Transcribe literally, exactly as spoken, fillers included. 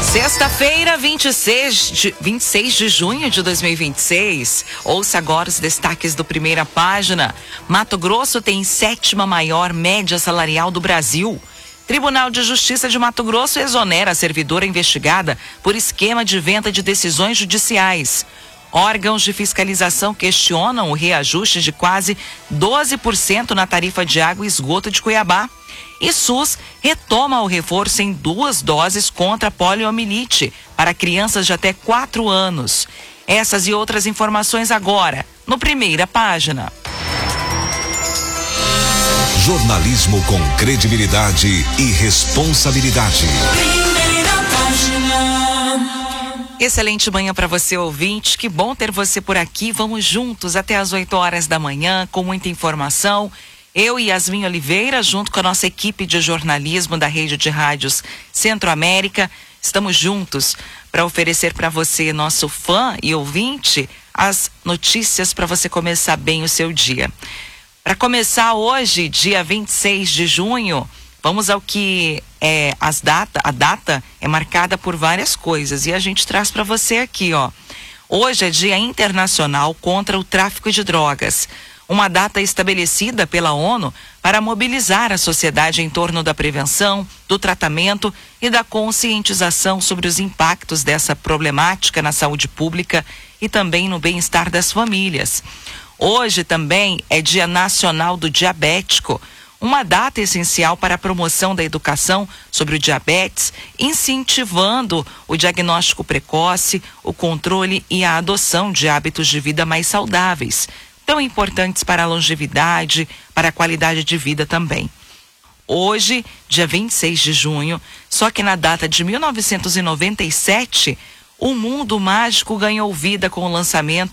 Sexta-feira, vinte e seis de, vinte e seis de junho de dois mil e vinte e seis. Ouça agora os destaques do Primeira Página. Mato Grosso tem sétima maior média salarial do Brasil. Tribunal de Justiça de Mato Grosso exonera a servidora investigada por esquema de venda de decisões judiciais. Órgãos de fiscalização questionam o reajuste de quase doze por cento na tarifa de água e esgoto de Cuiabá. E SUS retoma o reforço em duas doses contra a poliomielite para crianças de até quatro anos. Essas e outras informações agora, no Primeira Página. Jornalismo com credibilidade e responsabilidade. Primeira Página. Excelente manhã para você, ouvinte. Que bom ter você por aqui. Vamos juntos até às oito horas da manhã com muita informação. Eu e Yasmin Oliveira, junto com a nossa equipe de jornalismo da Rede de Rádios Centro-América, estamos juntos para oferecer para você, nosso fã e ouvinte, as notícias para você começar bem o seu dia. Para começar hoje, dia vinte e seis de junho, vamos ao que é as data, a data é marcada por várias coisas e a gente traz para você aqui, ó. Hoje é Dia Internacional contra o Tráfico de Drogas. Uma data estabelecida pela ONU para mobilizar a sociedade em torno da prevenção, do tratamento e da conscientização sobre os impactos dessa problemática na saúde pública e também no bem-estar das famílias. Hoje também é Dia Nacional do Diabético, uma data essencial para a promoção da educação sobre o diabetes, incentivando o diagnóstico precoce, o controle e a adoção de hábitos de vida mais saudáveis, tão importantes para a longevidade, para a qualidade de vida também. Hoje, dia vinte e seis de junho, só que na data de mil novecentos e noventa e sete, o mundo mágico ganhou vida com o lançamento